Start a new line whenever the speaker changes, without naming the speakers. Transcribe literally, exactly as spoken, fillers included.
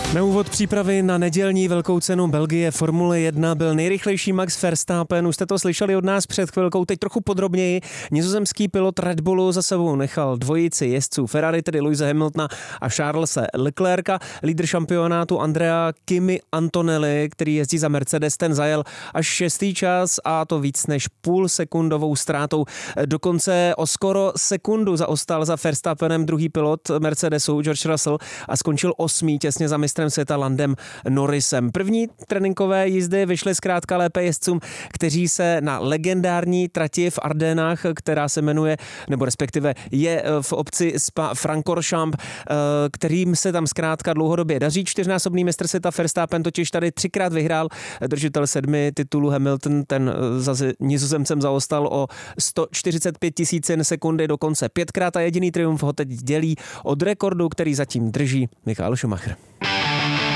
Na úvod přípravy na nedělní velkou cenu Belgie Formule jedna byl nejrychlejší Max Verstappen. Už jste to slyšeli od nás před chvilkou, teď trochu podrobněji. Nizozemský pilot Red Bullu za sebou nechal dvojici jezdců Ferrari, tedy Lewise Hamiltona a Charlese Leclerca. Lídr šampionátu Andrea Kimi Antonelli, který jezdí za Mercedes, ten zajel až šestý čas a to víc než půl sekundovou ztrátou. Dokonce o skoro sekundu zaostal za Verstappenem druhý pilot Mercedesu George Russell a skončil osmý těsně za mistrem světa Landem Norrisem. První tréninkové jízdy vyšly zkrátka lépe jezdcům, kteří se na legendární trati v Ardenách, která se jmenuje, nebo respektive je v obci Spa-Francorchamps, kterým se tam zkrátka dlouhodobě daří. Čtyřnásobný mistr světa Verstappen totiž tady třikrát vyhrál. Držitel sedmi titulů Hamilton, ten za Nizozemcem zaostal o sto čtyřicet pět tisícin sekundy, dokonce pětkrát a jediný triumf ho teď dělí od rekordu, který zatím drží Michael Schumacher.